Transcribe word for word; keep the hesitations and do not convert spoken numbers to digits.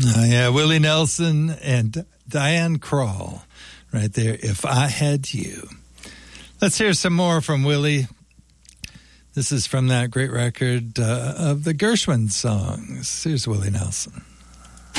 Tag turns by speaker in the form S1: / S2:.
S1: Oh, yeah, Willie Nelson and Diane Krall right there, If I Had You. Let's hear some more from Willie. This is from that great record uh, of the Gershwin songs. Here's Willie Nelson.